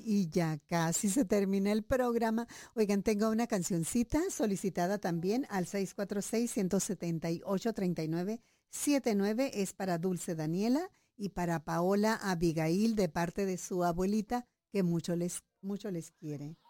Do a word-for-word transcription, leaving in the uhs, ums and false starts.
y ya casi se termina el programa. Oigan, tengo una cancioncita solicitada también al seis cuatro seis, uno siete ocho, tres nueve siete nueve. Es para Dulce Daniela y para Paola Abigail de parte de su abuelita que mucho les, mucho les quiere.